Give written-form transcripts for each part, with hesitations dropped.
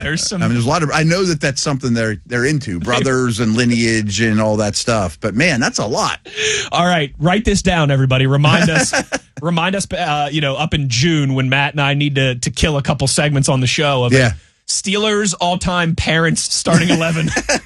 There's a lot of. I know that's something they're into, brothers and lineage and all that stuff. But man, that's a lot. All right, write this down, everybody. Remind us. Up in June when Matt and I need to kill a couple segments on the show of Steelers all-time parents starting 11.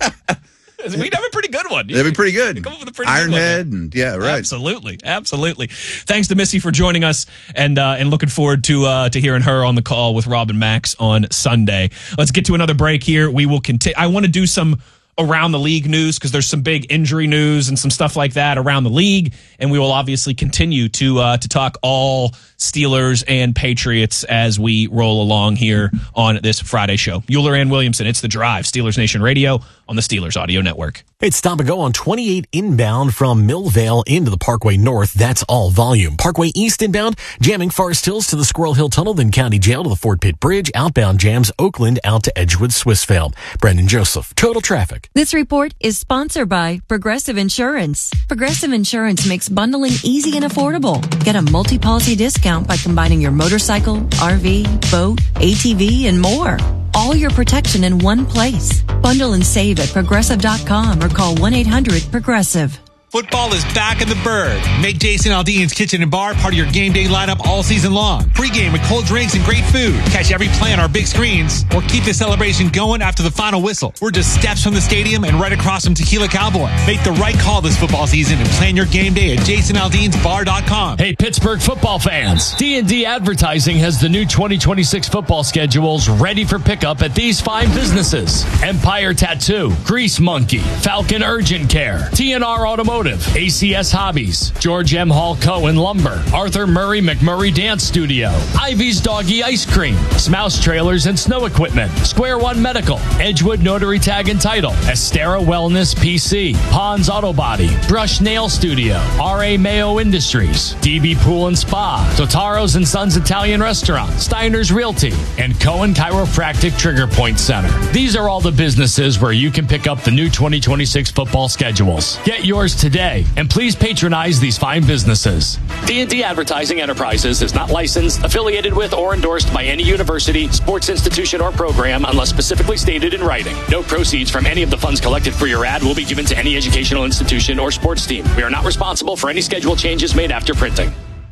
We'd have a pretty good one. That'd be pretty good. Come up with a pretty Ironhead good one. and right. Absolutely. Thanks to Missy for joining us, and looking forward to hearing her on the call with Rob and Max on Sunday. Let's get to another break here. We will continue. I want to do some around the league news because there's some big injury news and some stuff like that around the league, and we will obviously continue to talk all Steelers and Patriots as we roll along here on this Friday show. Euler and Williamson, it's The Drive, Steelers Nation Radio on the Steelers Audio Network. It's stop and go on 28 inbound from Millvale into the Parkway North. That's all volume. Parkway East inbound, jamming Forest Hills to the Squirrel Hill Tunnel, then County Jail to the Fort Pitt Bridge. Outbound jams Oakland out to Edgewood Swissvale. Brendan Joseph, Total Traffic. This report is sponsored by Progressive Insurance. Progressive Insurance makes bundling easy and affordable. Get a multi-policy discount by combining your motorcycle, RV, boat, ATV, and more. All your protection in one place. Bundle and save at Progressive.com or call 1-800-PROGRESSIVE. Football is back in the Bird. Make Jason Aldean's Kitchen and Bar part of your game day lineup all season long. Pre-game with cold drinks and great food. Catch every play on our big screens or keep the celebration going after the final whistle. We're just steps from the stadium and right across from Tequila Cowboy. Make the right call this football season and plan your game day at jasonaldeansbar.com. Hey, Pittsburgh football fans. D&D Advertising has the new 2026 football schedules ready for pickup at these fine businesses: Empire Tattoo, Grease Monkey, Falcon Urgent Care, TNR Automotive, ACS Hobbies, George M. Hall Cohen Lumber, Arthur Murray McMurray Dance Studio, Ivy's Doggy Ice Cream, Smouse Trailers and Snow Equipment, Square One Medical, Edgewood Notary Tag and Title, Estera Wellness PC, Pond's Auto Body, Brush Nail Studio, R.A. Mayo Industries, DB Pool and Spa, Totaro's and Sons Italian Restaurant, Steiner's Realty, and Cohen Chiropractic Trigger Point Center. These are all the businesses where you can pick up the new 2026 football schedules. Get yours today, and please patronize these fine businesses. D&D Advertising Enterprises is not licensed, affiliated with, or endorsed by any university, sports institution, or program unless specifically stated in writing. No proceeds from any of the funds collected for your ad will be given to any educational institution or sports team. We are not responsible for any schedule changes made after printing.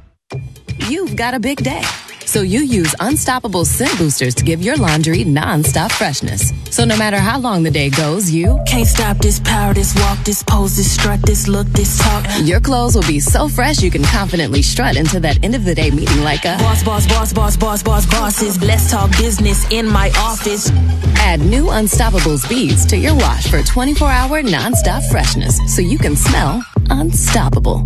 You've got a big day, so you use Unstoppable Scent Boosters to give your laundry non-stop freshness. So no matter how long the day goes, you can't stop this power, this walk, this pose, this strut, this look, this talk. Your clothes will be so fresh you can confidently strut into that end of the day meeting like a bosses. Let's talk business in my office. Add new Unstoppables beads to your wash for 24-hour non-stop freshness so you can smell unstoppable.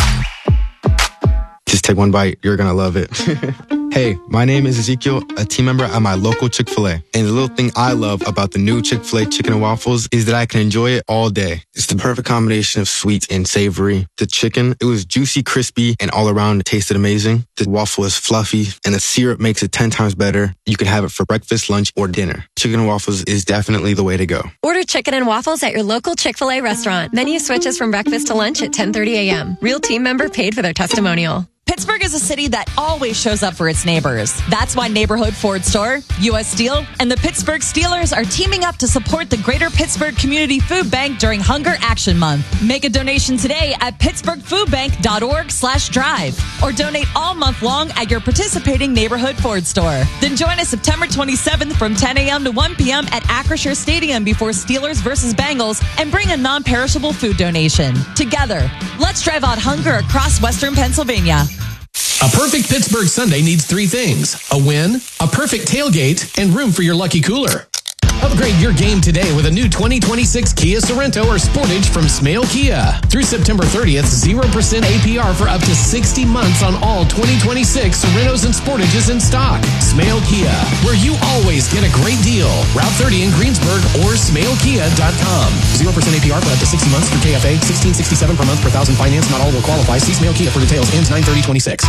Just take one bite. You're going to love it. Hey, my name is Ezekiel, a team member at my local Chick-fil-A. And the little thing I love about the new Chick-fil-A chicken and waffles is that I can enjoy it all day. It's the perfect combination of sweet and savory. The chicken, it was juicy, crispy, and all around it tasted amazing. The waffle is fluffy, and the syrup makes it 10 times better. You can have it for breakfast, lunch, or dinner. Chicken and waffles is definitely the way to go. Order chicken and waffles at your local Chick-fil-A restaurant. Menu switches from breakfast to lunch at 10:30 a.m. Real team member paid for their testimonial. Pittsburgh is a city that always shows up for its neighbors. That's why Neighborhood Ford Store, U.S. Steel, and the Pittsburgh Steelers are teaming up to support the Greater Pittsburgh Community Food Bank during Hunger Action Month. Make a donation today at pittsburghfoodbank.org/drive or donate all month long at your participating Neighborhood Ford Store. Then join us September 27th from 10 a.m. to 1 p.m. at Acrisure Stadium before Steelers versus Bengals and bring a non-perishable food donation. Together, let's drive out hunger across Western Pennsylvania. A perfect Pittsburgh Sunday needs three things: a win, a perfect tailgate, and room for your lucky cooler. Upgrade your game today with a new 2026 Kia Sorento or Sportage from Smale Kia. Through September 30th, 0% APR for up to 60 months on all 2026 Sorentos and Sportages in stock. Smale Kia, where you always get a great deal. Route 30 in Greensburg or smalekia.com. 0% APR for up to 60 months through KFA. $16.67 per month per thousand finance. Not all will qualify. See Smale Kia for details. Ends 9/30/26.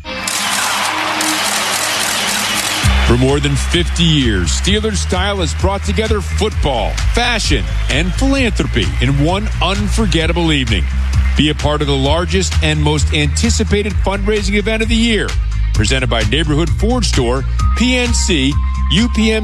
For more than 50 years, Steelers Style has brought together football, fashion, and philanthropy in one unforgettable evening. Be a part of the largest and most anticipated fundraising event of the year. Presented by Neighborhood Ford Store, PNC, UPM